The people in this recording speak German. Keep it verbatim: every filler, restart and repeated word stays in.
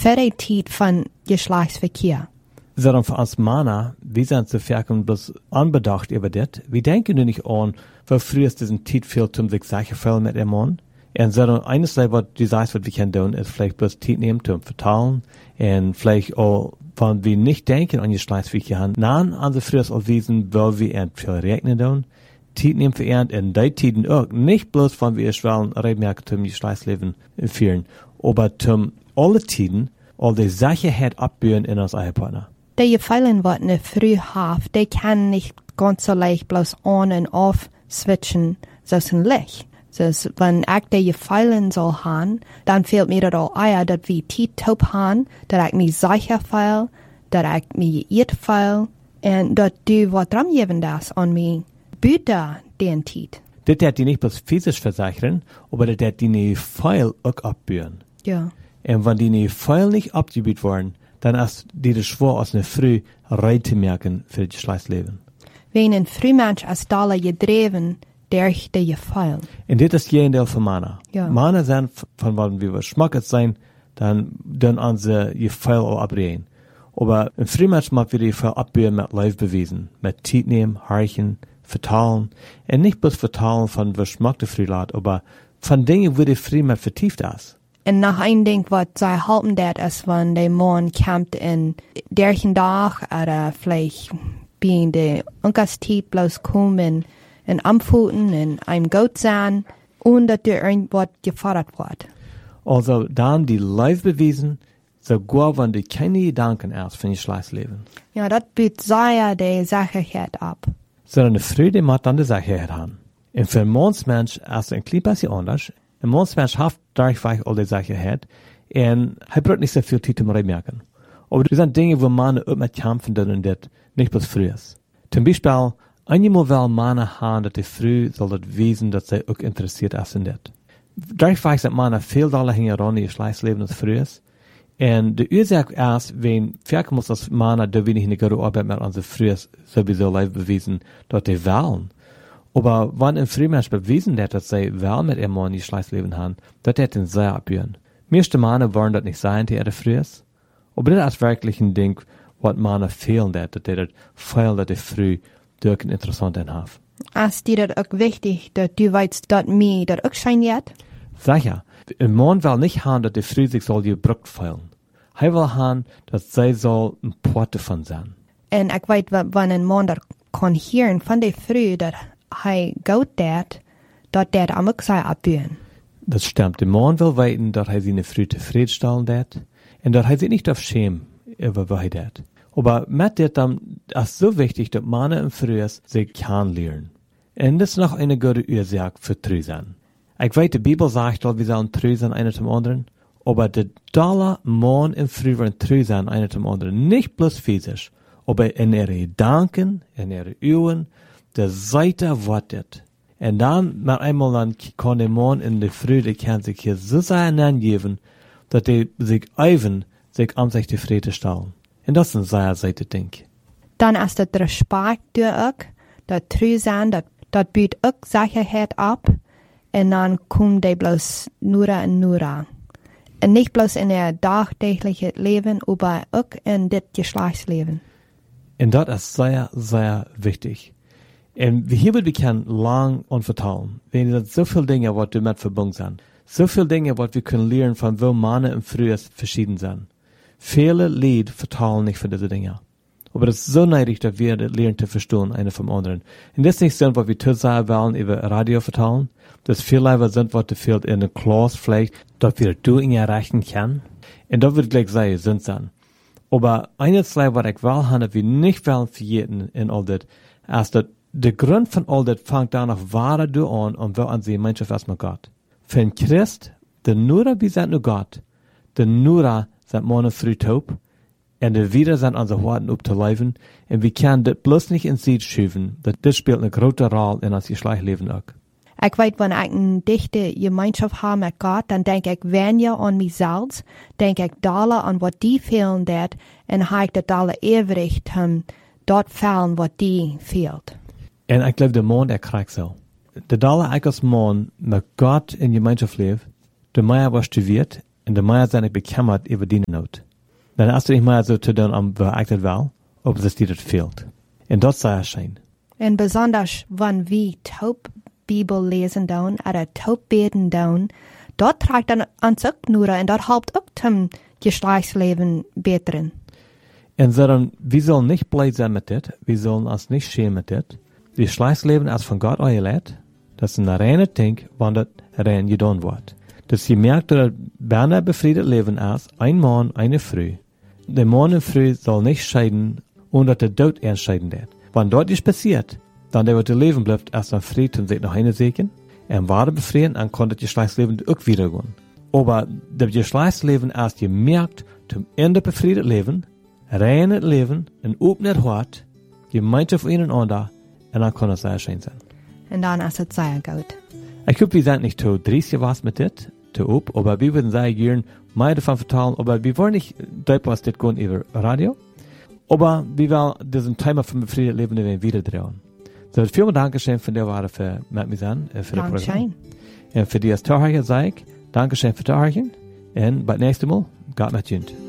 für die Zeit von Geschlechtsverkehr. Sondern für uns Männer, wir sind zu verken bloß anbedacht über das. Wir denken nicht an, wie früher ist diesen Zeit viel zum sich sicher fühlen mit dem Mann. Und sondern eines, was die Sache, was wir können tun, ist vielleicht bloß Zeit nehmen, zum vertalen. Und vielleicht auch, wenn wir nicht denken an Geschlechtsverkehr, nein, an so früher auch wissen, weil wir ein viel regnen tun. Zeit nehmen für ihn in die Tiden auch. Nicht bloß, wenn wir es wollen, Remerk zum Geschlechtsleben führen, aber zum alle Tiden, all die Sicherheit abbauen in uns Ehepartner. Die Gefallen, was ne früh haft, die kann nicht ganz so leicht bloß on und off switchen, so ein Licht. Dus wenn ich die Gefallen soll haben, dann fehlt mir das auch ein, dass wir Tiet taub haben, dass ich mich sicher fühle, dass ich mich irrt fühle, und dass du was dran geben das an mich, bitte den Tiet. Das hat die nicht bloß physisch versichern, aber das hat die ne Pfeil auch abbauen. Ja. Und wenn die ne Pfeil nicht abgebaut worden, dann ist die das schwer aus ne Früh rein zu merken für das Schleißleben. Wenn ein Frühmensch als Dalle gedreven, durch die Gefallen. Und das ist jeden Teil von Männer. Ja. Männer sind, von wann wir schmackig sein, dann, dann unsere Gefallen auch abreden. Aber ein Frühmensch mag wir die Gefallen abbauen mit Live bewiesen, mit Tiet nehmen, Harchen, vertalen. Und nicht bloß vertalen von was schmackte Frühlat, aber von Dingen, wo die Frühmensch vertieft ist. Und nach ein Ding, was sie halten, das ist, wenn der Mann kommt in derchen Tag, oder vielleicht bin die Unkerstiet bloß kommen, in Amfuten, in einem Goat sein, und dass dir irgendwas gefordert wird. Also dann die Live bewiesen, sogar wenn die keine Gedanken erst für die Schleißleben. Ja, das bietet sehr die Sicherheit ab. Sondern eine Freude macht dann die Sicherheit haben. Und für einen Mannsmensch ist ein klein bisschen anders. Ein Mannsmensch hat dadurch all die Sicherheit, und er braucht nicht so viel Zeit zum Reinmerken. Aber das sind Dinge, wo Männer auch mit kämpfen, und das nicht bloß früh ist. Zum Beispiel, einmal will Männer haben, dass die früh soll das wissen, dass sie auch interessiert ist in das. Dadurch weiß, dass Männer viel Dollar hängen an ihr Schleißleben als früh ist. Und die Ursache ist, wenn vielleicht muss das Männer da wenig eine gute Arbeit mit unseren früh sowieso live bewiesen, dass die wählen. Aber wenn ein Frühmensch bewiesen hat, dass sie wel mit ihrem Mann ihr Schleißleben haben, das hat ihn sehr abhören. Meiste Männer wollen das nicht sein, die er früh ist. Aber das ist wirklich ein Ding, was Männer fehlen, dass die das fehlen, dass die früh durch ein interessanten haben. Ist dir das auch wichtig, dass du weißt, dass mir das auch scheint jetzt? Sicher. Ein Mann will nicht haben, dass die früh sich soll gebrückt fühlen. Er will haben, dass sie soll ein Port davon sein. Und ich weiß, wenn ein Mann das kann hören von der Früh, dass er geht dat, dass der am auch sei abbühen. Das stimmt. Der Mann will weiten, dass er seine Früh zufriedenstellen dat, und dass er sich nicht auf schämen, über was er dat. Aber mit dem dann ist so wichtig, dass Männer im Frühjahr sich kennenlernen. Und das ist noch eine gute Ursache für treu sein. Ich weiß, die Bibel sagt, dass wir sollen treu sein, einer zum anderen. Aber der Dollar Mann im Frühjahr treu sein, einer zum anderen. Nicht bloß physisch, aber in ihre Gedanken, in ihre Üben, der Seite wartet. Und dann, mit einmal dann, kann der Mann in der Früh, der kann sich hier so sehr angeben, dass die sich eiven, sich an sich zufrieden stellen. Und das ist ein sehr Seite Ding. Dann ist das Respekt durch auch, das treu sein, das, das bietet auch Sicherheit ab, und dann kommen die bloß nur und nur. Und nicht bloß in ihr tagtäglichen Leben, aber auch in das Geschlechtsleben. Und das ist sehr, sehr wichtig. Und hier wird wir können lang und vertalen. Wenn es so viele Dinge, was damit verbunden sind. So viele Dinge, was wir können lernen, von wo Männer im Frühjahr verschieden sind. Viele Lied vertalen nicht von diese Dinge. Aber es ist so neidig, dass wir das lernen zu verstehen, einer vom anderen. Und das ist nicht so, was wir zu sagen wollen, über Radio vertalen. Das viel lieber sind, was du fehlt in der Klasse vielleicht, dass wir das in erreichen können. Und das wird gleich sehr gesund sein. Aber eines, was ich will, haben wir nicht wollen verjeten in all das, ist, dass der Grund von all das fängt danach, wahre du an und will an sie Menschheit erstmal Gott. Für ein Christ, der Nura, wir sind nur Gott. Der Nura sind morgen früh taub. Und die wieder sind unsere Worten aufzuleben. Und wir können das bloß nicht ins Sied schieben. Das spielt eine große Rolle in unser Geschlechtsleben auch. Ich weiß, wenn ich eine dichte Gemeinschaft habe mit Gott, dann denke ich weniger an mich selbst, denke ich dalle an was die fehlen dat, und habe ich das dalle ewig um dort fehlen, was die fehlt. Und ich glaube, der Mann, der kriegt so. Der dalle ich als Mann mit Gott in Gemeinschaft lebt, der mehr was du wird, Und die Meier sind nicht bekämmert über die Not. Dann hast du nicht mehr so zu tun, um beachtet wel, ob es dir das fehlt. Und das sei schön. Und besonders, wenn wir taub Bibel lesen down, oder taub beten down, dort trägt dann uns auch nur, und dort helpt auch zum Geschlechtsleben bessern. Und so dann, wir sollen nicht blöd sein mit das, wir sollen uns nicht schämen mit das. Wir Geschlechtsleben als von Gott eingeleitet, das ist ein reiner Ding, wenn das rein getan wird. Dass ihr merkt, dass Berner befriedet leben als ein Mann, eine Frau. Der Mann und Frau soll nicht scheiden, ohne dass der Tod entscheiden wird. Wenn dort nicht passiert, dann der wird der Leben bleibt erst am Fried und sich noch eine Segen, und wahre befrieden, dann kann das Geschlechtsleben auch wieder gehen. Aber das Geschlechtsleben erst gemerkt, zum Ende befriedet leben, reines Leben, ein offenes Hart, Gemeinschaft ineinander, und dann kann es sehr schön sein. Und dann ist es sehr gut. Ich glaube, wir sind nicht zu dreißig was mit das, zu ob, aber wir würden sehr gerne mehr davon vertellen, aber wir wollen nicht was das gehen über Radio, aber wir wollen diesen Thema vom befriedeten Leben wieder drehen. So, vielen Dankeschön für die Worte für mit mir sein, für das Programm. Und für die Zuhörer sage ich, Dankeschön für das Zuhören, und beim nächsten Mal, Gott mit Ihnen.